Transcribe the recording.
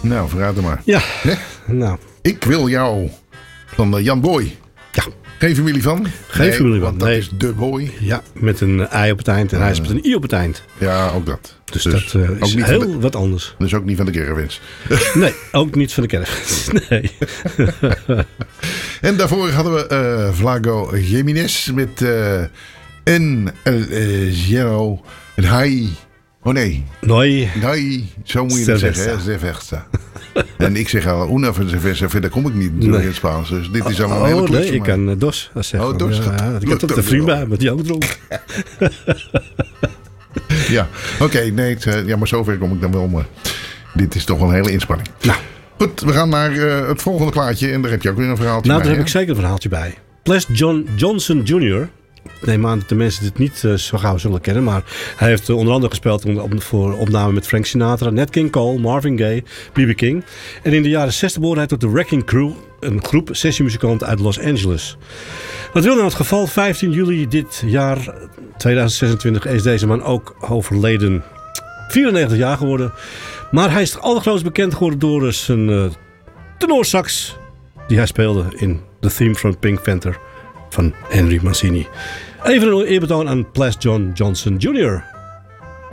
Nou, verraad er maar. Ja, Hè? nou. Ik wil jou van Jan Boy. Ja. Geen familie van? Geen familie van, want dat nee. is de Boy. Ja, met een ei op het eind en hij is met een i op het eind. Ja, ook dat. Dus dat is niet heel wat anders. Dus ook niet van de Caravans. Nee, ook niet van de kerk. Nee. En daarvoor hadden we Vlago Jiménez met En El Giro. En Hai. Oh nee. Nee, zo moet je dat zeggen. Hè? Cerveza. En ik zeg al, una cerveza, verder kom ik niet natuurlijk in het Spaans. Dus dit is allemaal een hele klus. Nee, ik kan dos zeggen. Oh, dos. Ja, ik heb toch de vriend bij, met die ook dronken. Ja, oké. Nee, ja, maar zover kom ik dan wel. Maar dit is toch wel een hele inspanning. Nou. Goed, we gaan naar het volgende plaatje. En daar heb je ook weer een verhaaltje Nou, bij. daar heb ik zeker een verhaaltje bij. Ples John Johnson Jr. Ik neem aan dat de mensen dit niet zo gauw zullen kennen. Maar hij heeft onder andere gespeeld voor opname met Frank Sinatra, Nat King Cole, Marvin Gaye, B.B. King. En in de jaren 60 behoorde hij tot de Wrecking Crew, een groep sessiemuzikanten uit Los Angeles. Wat wil nou het geval? 15 juli dit jaar, 2026, is deze man ook overleden. 94 jaar geworden. Maar hij is toch allergrootst bekend geworden door zijn tenorsax die hij speelde in de theme van Pink Panther van Henry Mancini. Even een eerbetoon aan Ples John Johnson Jr.